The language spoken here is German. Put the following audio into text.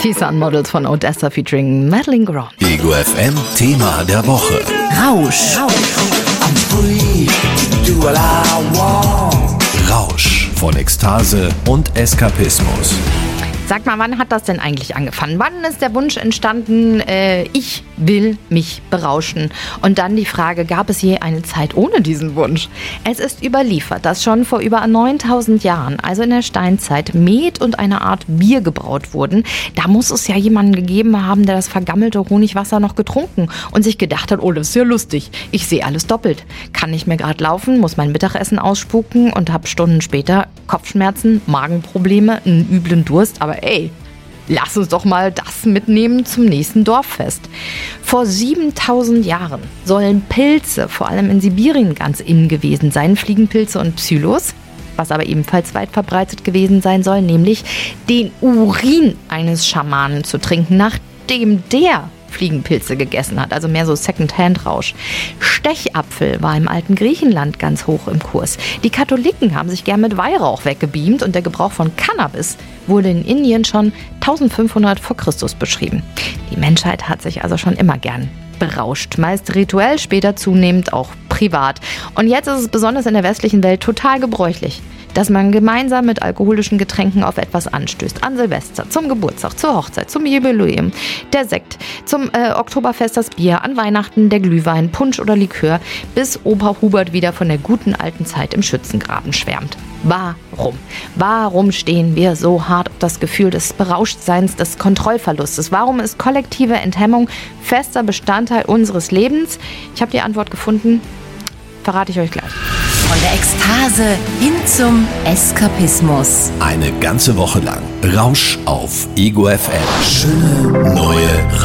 Die Sun Models von Odessa featuring Madeline Gron. Ego FM Thema der Woche. Rausch. Rausch von Ekstase und Eskapismus. Sag mal, wann hat das denn eigentlich angefangen? Wann ist der Wunsch entstanden, ich will mich berauschen? Und dann die Frage, gab es je eine Zeit ohne diesen Wunsch? Es ist überliefert, dass schon vor über 9000 Jahren, also in der Steinzeit, Met und eine Art Bier gebraut wurden. Da muss es ja jemanden gegeben haben, der das vergammelte Honigwasser noch getrunken und sich gedacht hat, oh, das ist ja lustig, ich sehe alles doppelt. Kann nicht mehr gerade laufen, muss mein Mittagessen ausspucken und habe Stunden später Kopfschmerzen, Magenprobleme, einen üblen Durst, aber ey, lass uns doch mal das mitnehmen zum nächsten Dorffest. Vor 7000 Jahren sollen Pilze, vor allem in Sibirien, ganz in gewesen sein, Fliegenpilze und Psyllos. Was aber ebenfalls weit verbreitet gewesen sein soll, nämlich den Urin eines Schamanen zu trinken, nachdem der Fliegenpilze gegessen hat, also mehr so Second-Hand-Rausch. Stechapfel war im alten Griechenland ganz hoch im Kurs. Die Katholiken haben sich gern mit Weihrauch weggebeamt und der Gebrauch von Cannabis wurde in Indien schon 1500 vor Christus beschrieben. Die Menschheit hat sich also schon immer gern berauscht, meist rituell, später zunehmend auch privat. Und jetzt ist es besonders in der westlichen Welt total gebräuchlich, dass man gemeinsam mit alkoholischen Getränken auf etwas anstößt. An Silvester, zum Geburtstag, zur Hochzeit, zum Jubiläum, der Sekt, zum Oktoberfest das Bier, an Weihnachten der Glühwein, Punsch oder Likör, bis Opa Hubert wieder von der guten alten Zeit im Schützengraben schwärmt. Warum? Warum stehen wir so hart auf das Gefühl des Berauschtseins, des Kontrollverlustes? Warum ist kollektive Enthemmung fester Bestandteil unseres Lebens? Ich habe die Antwort gefunden, verrate ich euch gleich. Von der Ekstase hin zum Eskapismus. Eine ganze Woche lang Rausch auf Ego FM. Schöne neue